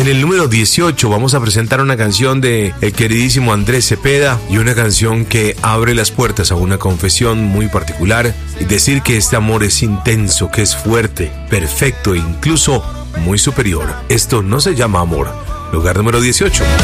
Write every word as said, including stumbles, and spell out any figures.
En el número dieciocho vamos a presentar una canción de el queridísimo Andrés Cepeda, y una canción que abre las puertas a una confesión muy particular y decir que este amor es intenso, que es fuerte, perfecto e incluso muy superior. Esto no se llama amor. Lugar número dieciocho.